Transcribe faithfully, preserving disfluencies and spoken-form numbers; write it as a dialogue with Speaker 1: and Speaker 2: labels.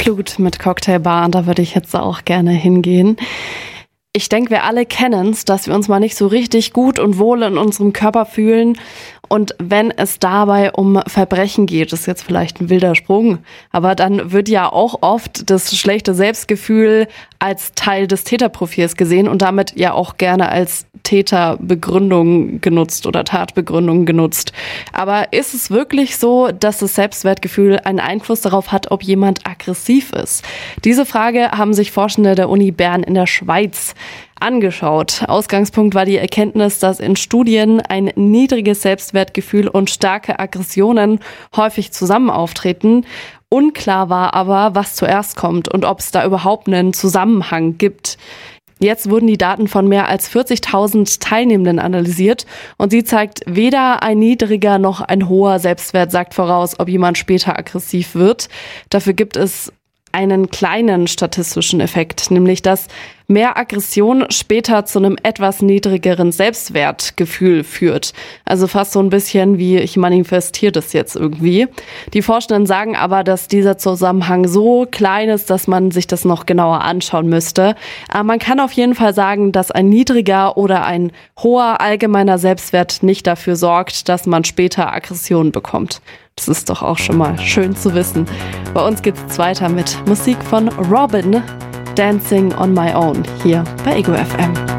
Speaker 1: Clute mit Cocktailbar, da würde ich jetzt auch gerne hingehen. Ich denke, wir alle kennen es, dass wir uns mal nicht so richtig gut und wohl in unserem Körper fühlen. Und wenn es dabei um Verbrechen geht, ist jetzt vielleicht ein wilder Sprung, aber dann wird ja auch oft das schlechte Selbstgefühl als Teil des Täterprofils gesehen und damit ja auch gerne als Täterbegründung genutzt oder Tatbegründung genutzt. Aber ist es wirklich so, dass das Selbstwertgefühl einen Einfluss darauf hat, ob jemand aggressiv ist? Diese Frage haben sich Forschende der Uni Bern in der Schweiz angeschaut. Ausgangspunkt war die Erkenntnis, dass in Studien ein niedriges Selbstwertgefühl und starke Aggressionen häufig zusammen auftreten. Unklar war aber, was zuerst kommt und ob es da überhaupt einen Zusammenhang gibt. Jetzt wurden die Daten von mehr als vierzigtausend Teilnehmenden analysiert und sie zeigt, weder ein niedriger noch ein hoher Selbstwert sagt voraus, ob jemand später aggressiv wird. Dafür gibt es einen kleinen statistischen Effekt, nämlich dass mehr Aggression später zu einem etwas niedrigeren Selbstwertgefühl führt. Also fast so ein bisschen wie, ich manifestiere das jetzt irgendwie. Die Forschenden sagen aber, dass dieser Zusammenhang so klein ist, dass man sich das noch genauer anschauen müsste. Aber man kann auf jeden Fall sagen, dass ein niedriger oder ein hoher allgemeiner Selbstwert nicht dafür sorgt, dass man später Aggressionen bekommt. Das ist doch auch schon mal schön zu wissen. Bei uns geht's jetzt weiter mit Musik von Robin, Dancing on My Own, hier bei Ego F M.